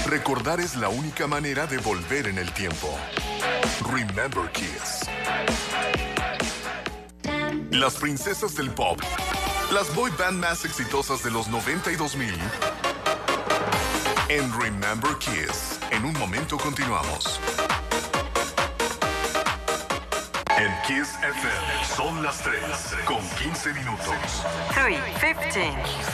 Recordar es la única manera de volver en el tiempo. Remember Kiss. Las princesas del pop. Las boy band más exitosas de los 90 y 2000. En Remember Kiss. En un momento continuamos. En Kiss FM son las 3 con 15 minutos. 3:15.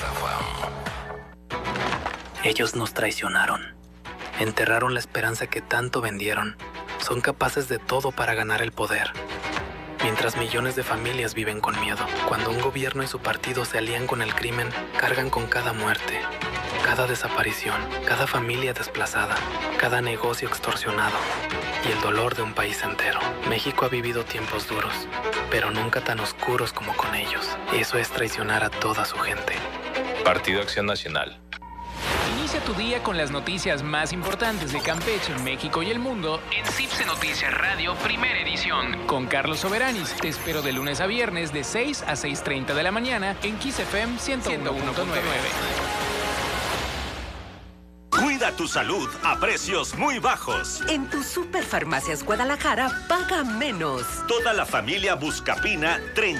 Ellos nos traicionaron. Enterraron la esperanza que tanto vendieron. Son capaces de todo para ganar el poder. Mientras millones de familias viven con miedo. Cuando un gobierno y su partido se alían con el crimen, cargan con cada muerte, cada desaparición, cada familia desplazada, cada negocio extorsionado y el dolor de un país entero. México ha vivido tiempos duros, pero nunca tan oscuros como con ellos. Eso es traicionar a toda su gente. Partido Acción Nacional. Inicia tu día con las noticias más importantes de Campeche, México y el mundo en CIPSE Noticias Radio, primera edición. Con Carlos Soberanis. Te espero de lunes a viernes de 6 a 6:30 de la mañana en Kiss FM 101.9. Cuida tu salud a precios muy bajos. En tu Superfarmacias Guadalajara, paga menos. Toda la familia Buscapina,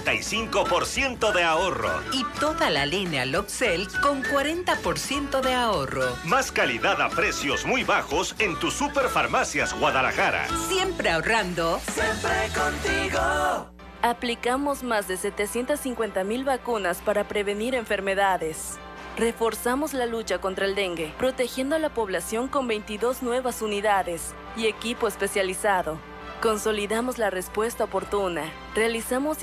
35% de ahorro. Y toda la línea Lobcel con 40% de ahorro. Más calidad a precios muy bajos en tu Superfarmacias Guadalajara. Siempre ahorrando. Siempre contigo. Aplicamos más de 750,000 vacunas para prevenir enfermedades. Reforzamos la lucha contra el dengue, protegiendo a la población con 22 nuevas unidades y equipo especializado. Consolidamos la respuesta oportuna. Realizamos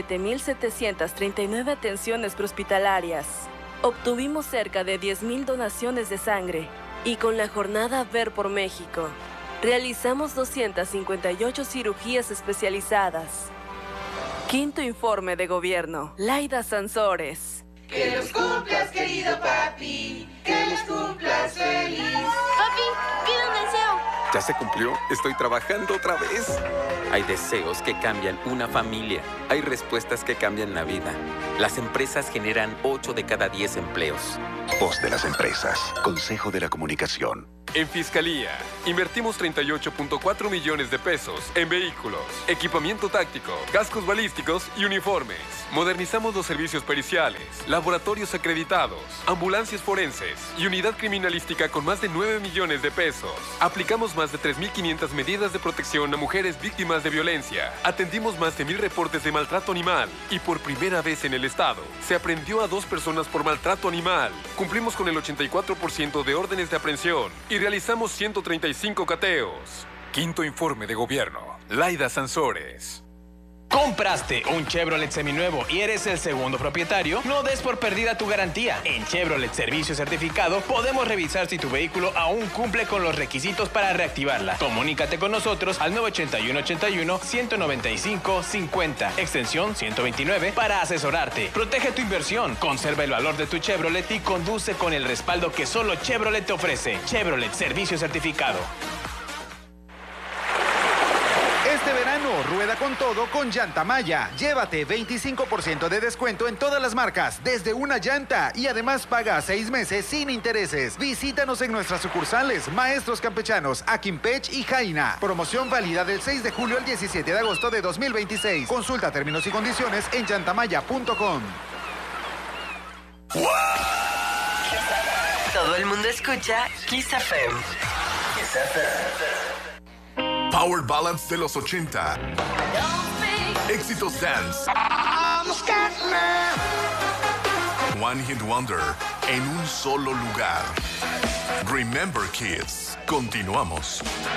17,739 atenciones prehospitalarias. Obtuvimos cerca de 10,000 donaciones de sangre. Y con la jornada Ver por México, realizamos 258 cirugías especializadas. Quinto informe de gobierno. Laida Sansores. Que los cumplas, querido papi. Que los cumplas feliz. Papi, pido un deseo. ¿Ya se cumplió? Estoy trabajando otra vez. Hay deseos que cambian una familia. Hay respuestas que cambian la vida. Las empresas generan 8 de cada 10 empleos. Voz de las empresas. Consejo de la Comunicación. En Fiscalía, invertimos 38.4 millones de pesos en vehículos, equipamiento táctico, cascos balísticos y uniformes. Modernizamos los servicios periciales, laboratorios acreditados, ambulancias forenses y unidad criminalística con más de 9 millones de pesos. Aplicamos más de 3.500 medidas de protección a mujeres víctimas de violencia. Atendimos más de 1,000 reportes de maltrato animal y por primera vez en el estado se aprehendió a 2 personas por maltrato animal. Cumplimos con el 84% de órdenes de aprehensión y realizamos 135 cateos. Quinto informe de gobierno. Laida Sansores. ¿Compraste un Chevrolet seminuevo y eres el segundo propietario? No des por perdida tu garantía. En Chevrolet Servicio Certificado podemos revisar si tu vehículo aún cumple con los requisitos para reactivarla. Comunícate con nosotros al 981-81-195-50, extensión 129, para asesorarte. Protege tu inversión, conserva el valor de tu Chevrolet y conduce con el respaldo que solo Chevrolet te ofrece. Chevrolet Servicio Certificado. Este verano, rueda con todo con Llanta Maya. Llévate 25% de descuento en todas las marcas, desde una llanta, y además paga 6 meses sin intereses. Visítanos en nuestras sucursales Maestros Campechanos, Aquimpech y Jaina. Promoción válida del 6 de julio al 17 de agosto de 2026. Consulta términos y condiciones en llantamaya.com. Todo el mundo escucha Kiss FM. Kiss FM. Power Ballads de los 80. Éxitos dance. One Hit Wonder en un solo lugar. Remember Kids. Continuamos.